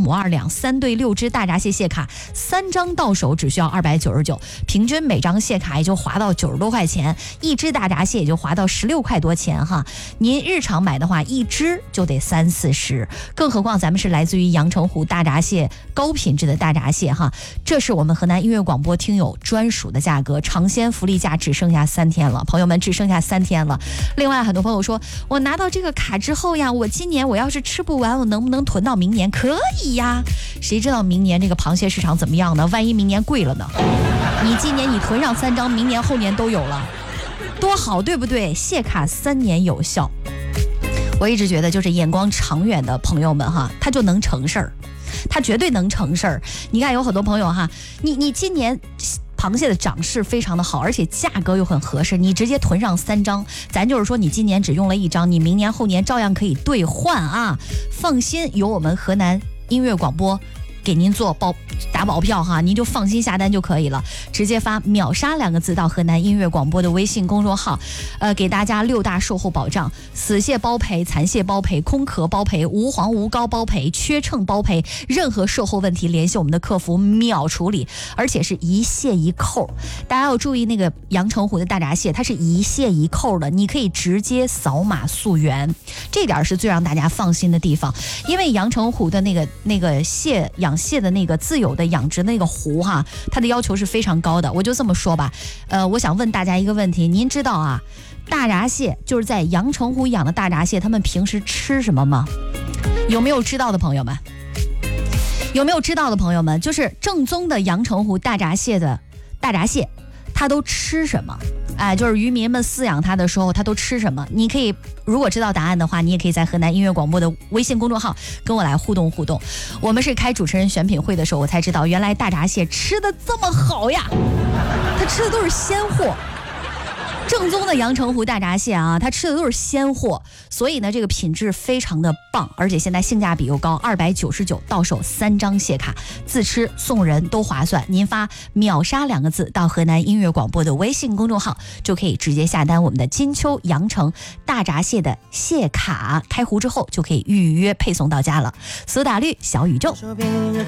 亩2两，3对6只大闸蟹蟹卡，3张到手只需要299，平均每张蟹卡也就划到90多块钱，一只大闸蟹也就划到16块多钱哈。您日常买的话，一只就得30-40，更何况咱们是来自于阳澄湖大闸蟹，高品质的大闸蟹哈。这是我们河南音乐广播听友专属的价格，尝鲜福利价只剩下3天了，朋友们只剩下3天了。另外很多朋友说，我拿到这个卡之后呀，我今年我要是吃不完，我能不能囤到明年？可以呀，谁知道明年这个螃蟹市场怎么样呢？万一明年贵了呢？你今年你囤上3张，明年后年都有了，多好，对不对？蟹卡3年有效。我一直觉得就是眼光长远的朋友们哈，他就能成事儿，他绝对能成事儿。你看有很多朋友哈，你今年螃蟹的涨势非常的好，而且价格又很合适，你直接囤上3张，咱就是说你今年只用了1张，你明年后年照样可以兑换啊！放心，有我们河南音乐广播给您做打保票哈，您就放心下单就可以了，直接发秒杀2个字到河南音乐广播的微信公众号，给大家6大售后保障：死蟹包赔、残蟹包赔、空壳包赔、无黄无膏包赔、缺秤包赔，任何售后问题联系我们的客服秒处理，而且是一蟹一扣。大家要注意，那个阳澄湖的大闸蟹它是一蟹一扣的，你可以直接扫码溯源，这点是最让大家放心的地方。因为阳澄湖的那个养蟹的那个自有的养殖那个湖哈，它的要求是非常高的。我就这么说吧，我想问大家一个问题，您知道啊，大闸蟹就是在阳澄湖养的大闸蟹，他们平时吃什么吗？有没有知道的朋友们？有没有知道的朋友们？就是正宗的阳澄湖大闸蟹，它都吃什么？就是渔民们饲养它的时候，它都吃什么？你可以，如果知道答案的话，你也可以在河南音乐广播的微信公众号跟我来互动互动。我们是开主持人选品会的时候，我才知道原来大闸蟹吃的这么好呀，它吃的都是鲜货。正宗的阳澄湖大闸蟹啊，它吃的都是鲜货，所以呢，这个品质非常的棒，而且现在性价比又高，299到手3张蟹卡，自吃送人都划算。您发秒杀2个字到河南音乐广播的微信公众号，就可以直接下单我们的金秋阳澄大闸蟹的蟹卡，开壶之后就可以预约配送到家了。苏打绿小宇宙。